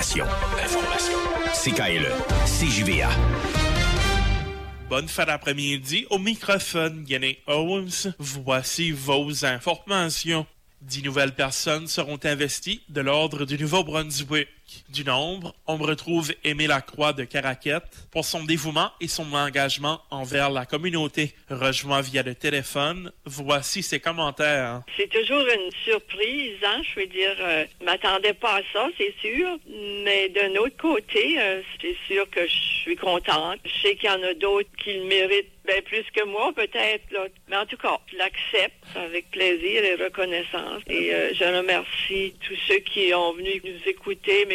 Information. CKLE, CJVA. Bonne fin d'après-midi. Au microphone, Yannick Holmes. Voici vos informations. 10 nouvelles personnes seront investies de l'Ordre du Nouveau-Brunswick. Du nombre, on retrouve Aimé Lacroix de Caraquette pour son dévouement et son engagement envers la communauté. Rejoint via le téléphone, voici ses commentaires. C'est toujours une surprise, hein? Je veux dire, je m'attendais pas à ça, c'est sûr. Mais d'un autre côté, c'est sûr que je suis contente. Je sais qu'il y en a d'autres qui le méritent bien plus que moi, peut-être, là. Mais en tout cas, je l'accepte avec plaisir et reconnaissance. Et je remercie tous ceux qui ont venu nous écouter,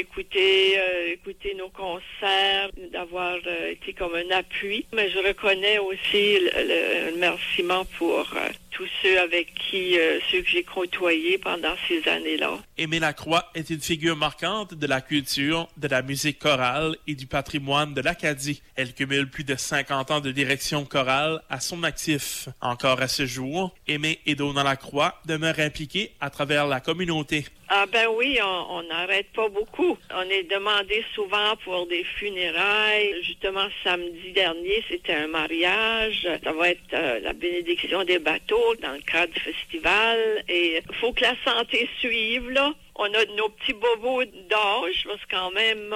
écouter nos concerts, d'avoir été comme un appui. Mais je reconnais aussi le remerciement pour tous ceux avec qui, ceux que j'ai côtoyés pendant ces années-là. Aimé Lacroix est une figure marquante de la culture, de la musique chorale et du patrimoine de l'Acadie. Elle cumule plus de 50 ans de direction chorale à son actif. Encore à ce jour, Aimé et Donna Lacroix demeurent impliqués à travers la communauté. Ah ben oui, on n'arrête pas beaucoup. On est demandé souvent pour des funérailles. Justement, samedi dernier, c'était un mariage. Ça va être la bénédiction des bateaux dans le cadre du festival. Et il faut que la santé suive, là. On a nos petits bobos d'âge, parce que quand même,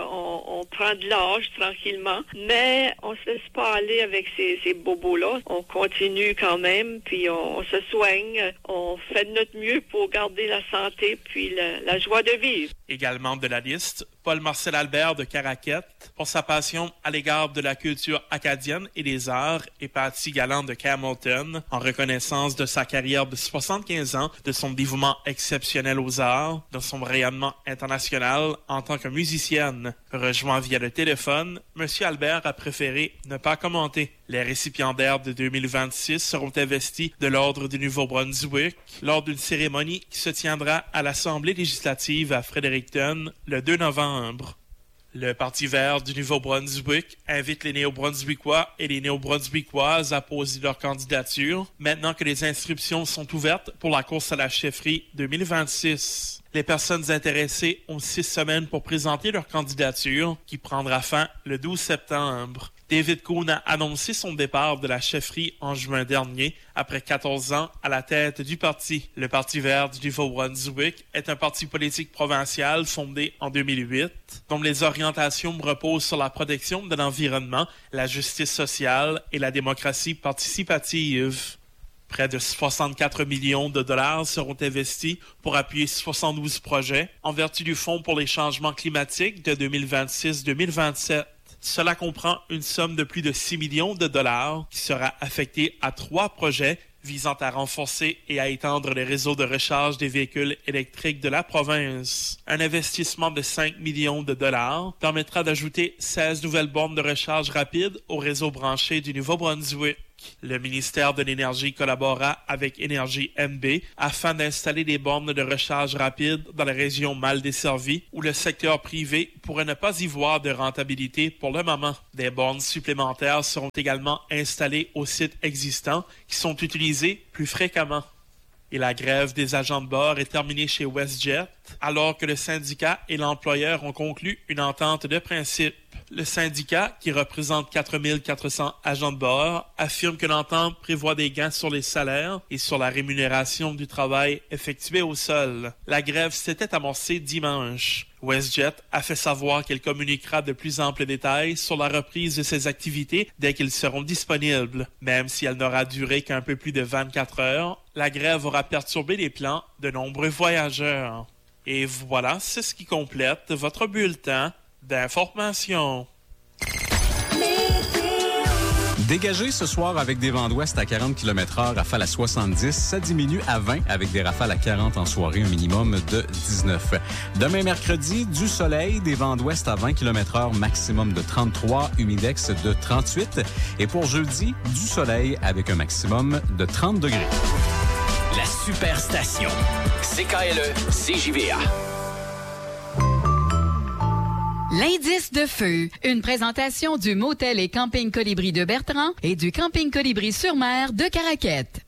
on prend de l'âge tranquillement. Mais on se laisse pas aller avec ces bobos-là. On continue quand même, puis on se soigne. On fait de notre mieux pour garder la santé, puis la joie de vivre. Également de la liste, Paul-Marcel Albert de Caraquette, pour sa passion à l'égard de la culture acadienne et des arts, et Patty Galland de Campbellton, en reconnaissance de sa carrière de 75 ans, de son dévouement exceptionnel aux arts, de son rayonnement international en tant que musicienne. Rejoint via le téléphone, M. Albert a préféré ne pas commenter. Les récipiendaires de 2026 seront investis de l'Ordre du Nouveau-Brunswick lors d'une cérémonie qui se tiendra à l'Assemblée législative à Fredericton le 2 novembre. Le Parti vert du Nouveau-Brunswick invite les Néo-Brunswickois et les Néo-Brunswickoises à poser leur candidature maintenant que les inscriptions sont ouvertes pour la course à la chefferie 2026. Les personnes intéressées ont 6 semaines pour présenter leur candidature qui prendra fin le 12 septembre. David Coon a annoncé son départ de la chefferie en juin dernier, après 14 ans à la tête du parti. Le Parti vert du Nouveau-Brunswick est un parti politique provincial fondé en 2008, dont les orientations reposent sur la protection de l'environnement, la justice sociale et la démocratie participative. Près de 64 millions de dollars seront investis pour appuyer 72 projets en vertu du Fonds pour les changements climatiques de 2026-2027. Cela comprend une somme de plus de 6 millions de dollars qui sera affectée à 3 projets visant à renforcer et à étendre les réseaux de recharge des véhicules électriques de la province. Un investissement de 5 millions de dollars permettra d'ajouter 16 nouvelles bornes de recharge rapide au réseau branché du Nouveau-Brunswick. Le ministère de l'Énergie collabora avec Énergie MB afin d'installer des bornes de recharge rapide dans les régions mal desservies où le secteur privé pourrait ne pas y voir de rentabilité pour le moment. Des bornes supplémentaires seront également installées aux sites existants qui sont utilisés plus fréquemment. Et la grève des agents de bord est terminée chez WestJet alors que le syndicat et l'employeur ont conclu une entente de principe. Le syndicat, qui représente 4400 agents de bord, affirme que l'entente prévoit des gains sur les salaires et sur la rémunération du travail effectué au sol. La grève s'était amorcée dimanche. WestJet a fait savoir qu'elle communiquera de plus amples détails sur la reprise de ses activités dès qu'ils seront disponibles. Même si elle n'aura duré qu'un peu plus de 24 heures, la grève aura perturbé les plans de nombreux voyageurs. Et voilà, c'est ce qui complète votre bulletin d'information. Dégagez ce soir avec des vents d'ouest à 40 km/h, rafale à 70. Ça diminue à 20 avec des rafales à 40 en soirée, un minimum de 19. Demain mercredi, du soleil, des vents d'ouest à 20 km/h, maximum de 33, humidex de 38. Et pour jeudi, du soleil avec un maximum de 30 degrés. La Superstation. CKLE, CJVA. L'indice de feu, une présentation du Motel et Camping Colibri de Bertrand et du Camping Colibri sur Mer de Caraquette.